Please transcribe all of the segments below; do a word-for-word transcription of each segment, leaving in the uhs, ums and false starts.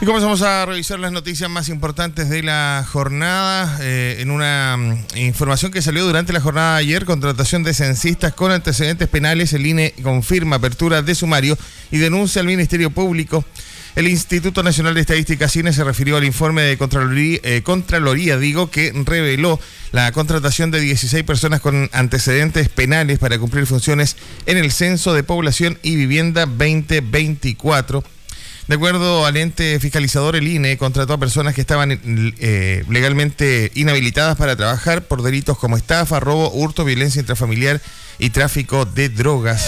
Y comenzamos a revisar las noticias más importantes de la jornada. Eh, en una um, información que salió durante la jornada de ayer, contratación de censistas con antecedentes penales, el I N E confirma apertura de sumario y denuncia al Ministerio Público. El Instituto Nacional de Estadística, C I N E, se refirió al informe de Contraloría, eh, Contraloría digo, que reveló la contratación de dieciséis personas con antecedentes penales para cumplir funciones en el Censo de Población y Vivienda veinte veinticuatro. De acuerdo al ente fiscalizador, el I N E contrató a personas que estaban eh, legalmente inhabilitadas para trabajar por delitos como estafa, robo, hurto, violencia intrafamiliar y tráfico de drogas.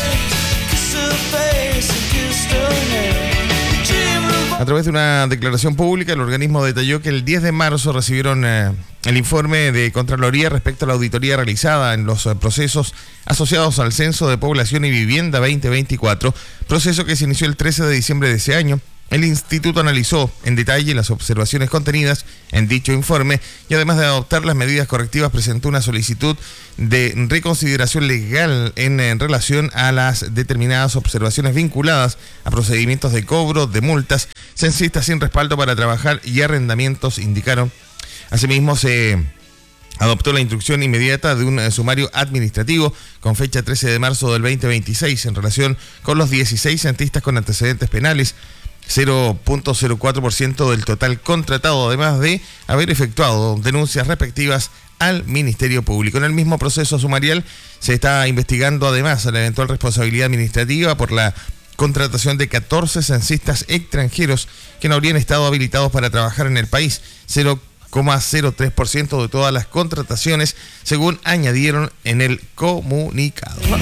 A través de una declaración pública, el organismo detalló que el diez de marzo recibieron eh, el informe de Contraloría respecto a la auditoría realizada en los eh, procesos asociados al Censo de Población y Vivienda veinte veinticuatro, proceso que se inició el trece de diciembre de ese año. El instituto analizó en detalle las observaciones contenidas en dicho informe y, además de adoptar las medidas correctivas, presentó una solicitud de reconsideración legal en, en relación a las determinadas observaciones vinculadas a procedimientos de cobro de multas, censistas sin respaldo para trabajar y arrendamientos, indicaron. Asimismo, se adoptó la instrucción inmediata de un sumario administrativo con fecha trece de marzo del veinte veintiséis en relación con los dieciséis censistas con antecedentes penales, cero punto cero cuatro por ciento del total contratado, además de haber efectuado denuncias respectivas al Ministerio Público. En el mismo proceso sumarial se está investigando además la eventual responsabilidad administrativa por la contratación de catorce censistas extranjeros que no habrían estado habilitados para trabajar en el país, cero coma cero tres por ciento de todas las contrataciones, según añadieron en el comunicado.